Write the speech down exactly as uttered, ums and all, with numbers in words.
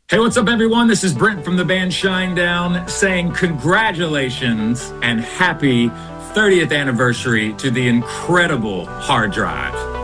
Hey, what's up, everyone? This is Brent from the band Shinedown saying congratulations and happy thirtieth anniversary to the incredible hard drive.